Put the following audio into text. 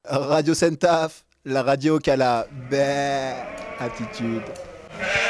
Radio Sentaf, la radio qui a la belle attitude.